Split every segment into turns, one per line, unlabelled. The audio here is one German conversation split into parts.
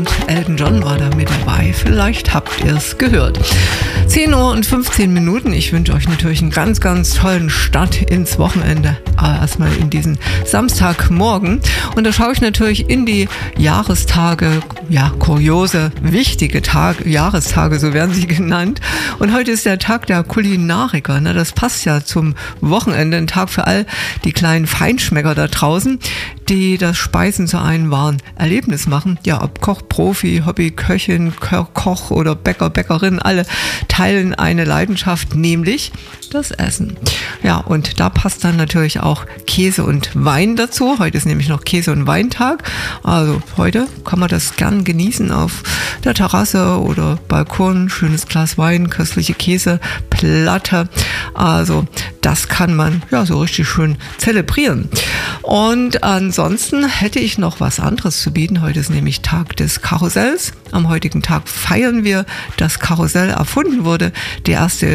Elton John war da mit dabei. Vielleicht habt ihr es gehört. 10 Uhr und 15 Minuten. Ich wünsche euch natürlich einen ganz, ganz tollen Start ins Wochenende. Erstmal in diesen Samstagmorgen. Und da schaue ich natürlich in die Jahrestage, ja, kuriose, wichtige Jahrestage, so werden sie genannt. Und heute ist der Tag der Kulinariker. Ne? Das passt ja zum Wochenende. Ein Tag für all die kleinen Feinschmecker da draußen, die das Speisen zu einem wahren Erlebnis machen. Ja, ob Kochprofi, Hobbyköchin, Koch oder Bäcker, Bäckerin, alle teilen eine Leidenschaft, nämlich das Essen. Ja, und da passt dann natürlich auch Käse und Wein dazu. Heute ist nämlich noch Käse- und Weintag. Also heute kann man das gern genießen auf der Terrasse oder Balkon. Schönes Glas Wein, köstliche Käseplatte. Also das kann man ja so richtig schön zelebrieren. Und ansonsten hätte ich noch was anderes zu bieten. Heute ist nämlich Tag des Karussells. Am heutigen Tag feiern wir, dass Karussell erfunden wurde. Die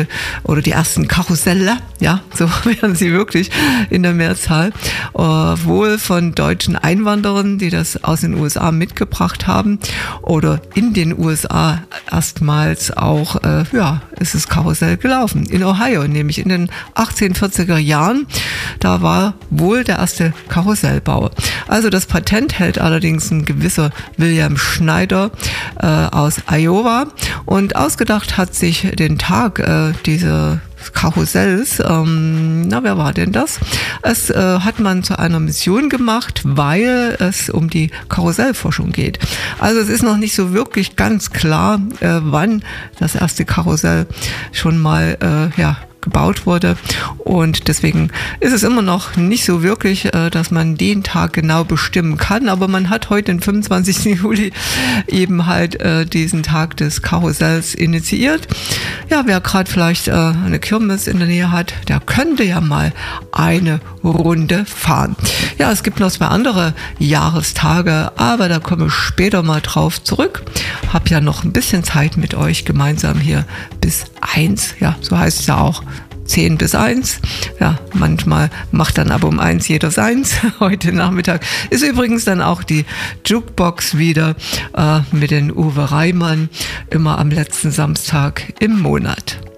ersten Karusselle, ja, so werden sie wirklich in der Mehrzahl, wohl von deutschen Einwanderern, die das aus den USA mitgebracht haben, oder in den USA erstmals auch, ist das Karussell gelaufen. In Ohio, nämlich in den 1840er Jahren, da war wohl der erste Karussellbau. Also das Patent hält allerdings ein gewisser William Schneider aus Iowa, und ausgedacht hat sich den Tag dieser Karussells, wer war denn das? Es hat man zu einer Mission gemacht, weil es um die Karussellforschung geht. Also es ist noch nicht so wirklich ganz klar, wann das erste Karussell schon mal gebaut wurde, und deswegen ist es immer noch nicht so wirklich, dass man den Tag genau bestimmen kann, aber man hat heute, den 25. Juli, eben halt diesen Tag des Karussells initiiert. Ja, wer gerade vielleicht eine Kirmes in der Nähe hat, der könnte ja mal eine Runde fahren. Ja, es gibt noch 2 andere Jahrestage, aber da komme ich später mal drauf zurück. Hab ja noch ein bisschen Zeit mit euch gemeinsam hier bis 1, ja, so heißt es ja auch. 10 bis 1. Ja, manchmal macht dann aber um 1 jeder seins. Heute Nachmittag ist übrigens dann auch die Jukebox wieder mit den Uwe Reimann, immer am letzten Samstag im Monat.